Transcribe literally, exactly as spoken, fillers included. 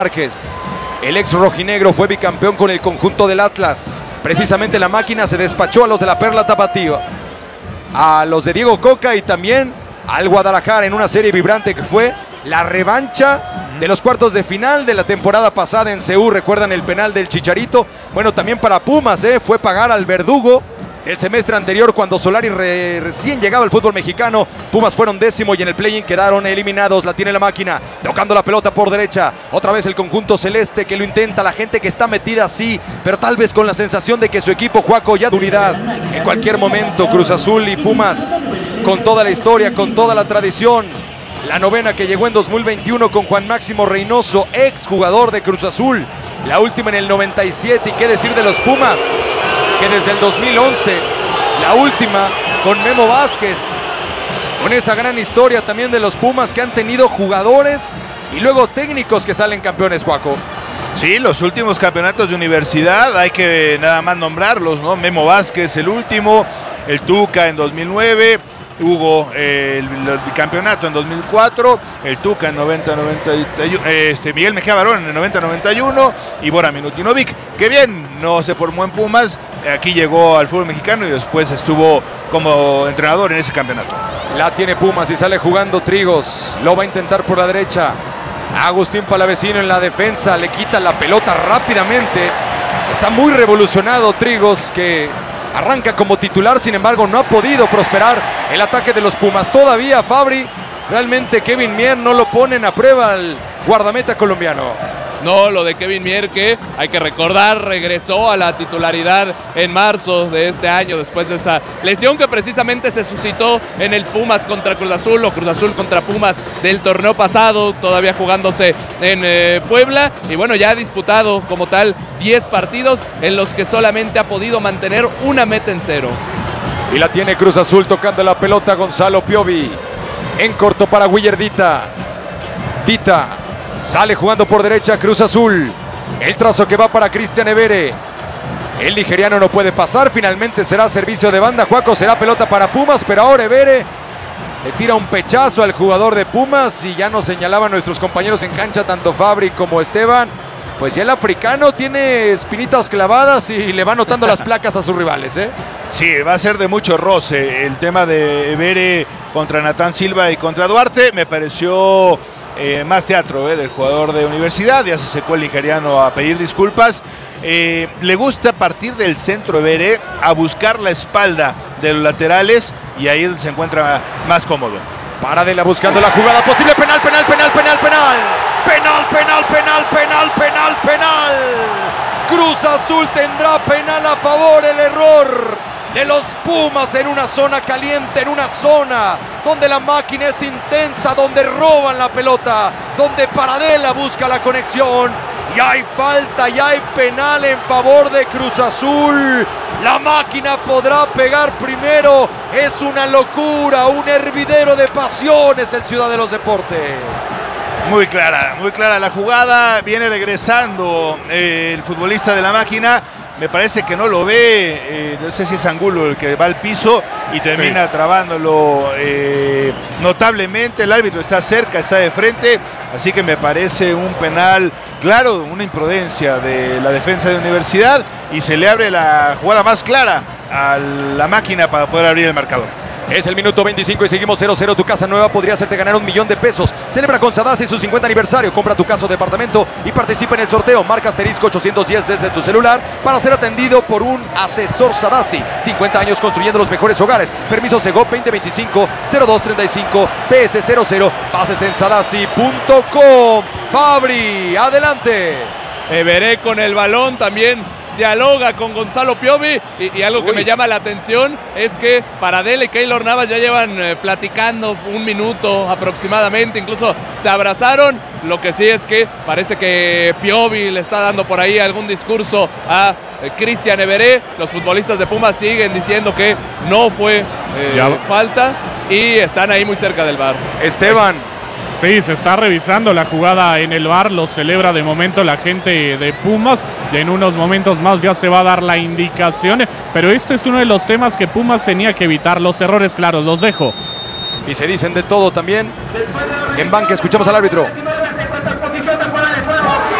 Márquez, el ex rojinegro, fue bicampeón con el conjunto del Atlas. Precisamente la máquina se despachó a los de la Perla Tapatío, a los de Diego Coca y también al Guadalajara en una serie vibrante que fue la revancha de los cuartos de final de la temporada pasada en Seúl. Recuerdan el penal del Chicharito. Bueno, también para Pumas, ¿eh? fue pagar al verdugo el semestre anterior cuando Solari re recién llegaba al fútbol mexicano. Pumas fueron décimo y en el play-in quedaron eliminados. La tiene la máquina, tocando la pelota por derecha. Otra vez el conjunto celeste que lo intenta. La gente que está metida así, pero tal vez con la sensación de que su equipo, Juaco, ya de unidad. En cualquier momento Cruz Azul y Pumas, con toda la historia, con toda la tradición. La novena que llegó en dos mil veintiuno con Juan Máximo Reynoso, ex jugador de Cruz Azul. La última en el noventa y siete. Y qué decir de los Pumas, que desde el dos mil once, la última con Memo Vázquez. Con esa gran historia también de los Pumas, que han tenido jugadores y luego técnicos que salen campeones, Juaco. Sí, los últimos campeonatos de universidad, hay que nada más nombrarlos, ¿no? Memo Vázquez, el último, el Tuca en dos mil nueve, Hugo eh, el, el bicampeonato en dos mil cuatro, el Tuca en noventa noventa y uno, este, Miguel Mejía Barón en noventa noventa y uno y Bora Milutinovic, que bien, no se formó en Pumas, aquí llegó al fútbol mexicano y después estuvo como entrenador en ese campeonato. La tiene Pumas y sale jugando Trigos, lo va a intentar por la derecha. Agustín Palavecino en la defensa, le quita la pelota rápidamente. Está muy revolucionado Trigos, que arranca como titular, sin embargo no ha podido prosperar el ataque de los Pumas. Todavía Fabri, realmente Kevin Mier no lo ponen a prueba al guardameta colombiano. No, lo de Kevin Mier, que hay que recordar, regresó a la titularidad en marzo de este año después de esa lesión que precisamente se suscitó en el Pumas contra Cruz Azul o Cruz Azul contra Pumas del torneo pasado, todavía jugándose en eh, Puebla, y bueno, ya ha disputado como tal diez partidos en los que solamente ha podido mantener una meta en cero. Y la tiene Cruz Azul tocando la pelota Gonzalo Piovi, en corto para Willer Dita. Dita sale jugando por derecha Cruz Azul. El trazo que va para Cristian Evere. El nigeriano no puede pasar. Finalmente será servicio de banda. Juaco, será pelota para Pumas, pero ahora Evere le tira un pechazo al jugador de Pumas y ya nos señalaban nuestros compañeros en cancha, tanto Fabri como Esteban. Pues ya el africano tiene espinitas clavadas y le va anotando las placas a sus rivales, ¿eh? Sí, va a ser de mucho roce el tema de Evere contra Natán Silva y contra Duarte. Me pareció Eh, más teatro eh, del jugador de universidad. Ya se secó el nigeriano a pedir disculpas. Eh, le gusta partir del centro Evere a buscar la espalda de los laterales y ahí es donde se encuentra más cómodo. Paradela buscando la jugada posible. Penal, penal, penal, penal, penal. Penal, penal, penal, penal, penal, penal. Cruz Azul tendrá penal a favor. El error de los Pumas en una zona caliente, en una zona donde la máquina es intensa, donde roban la pelota, donde Paradela busca la conexión. Y hay falta, y hay penal en favor de Cruz Azul. La máquina podrá pegar primero. Es una locura, un hervidero de pasiones el Ciudad de los Deportes. Muy clara, muy clara la jugada. Viene regresando eh, el futbolista de la máquina. Me parece que no lo ve, eh, no sé si es Angulo el que va al piso y termina sí. trabándolo eh, notablemente. El árbitro está cerca, está de frente, así que me parece un penal claro, una imprudencia de la defensa de Universidad y se le abre la jugada más clara a la máquina para poder abrir el marcador. Es el minuto veinticinco y seguimos cero cero. Tu casa nueva podría hacerte ganar un millón de pesos. Celebra con Sadasi su cincuenta aniversario. Compra tu casa o departamento y participa en el sorteo. Marca asterisco ochocientos diez desde tu celular para ser atendido por un asesor Sadasi. cincuenta años construyendo los mejores hogares. Permiso Segov veinte veinticinco cero dos treinta y cinco P S cero cero. Bases en sadasi punto com. Fabri, adelante. Evere con el balón también dialoga con Gonzalo Piovi y, y algo que Uy. me llama la atención es que Paradela y Keylor Navas ya llevan eh, platicando un minuto aproximadamente, incluso se abrazaron. Lo que sí es que parece que Piovi le está dando por ahí algún discurso a eh, Cristian Evere. Los futbolistas de Pumas siguen diciendo que no fue eh, falta y están ahí muy cerca del V A R. Esteban. Sí, se está revisando la jugada en el V A R, lo celebra de momento la gente de Pumas y en unos momentos más ya se va a dar la indicación, pero este es uno de los temas que Pumas tenía que evitar, los errores claros, los dejo. Y se dicen de todo también. En banca escuchamos al árbitro.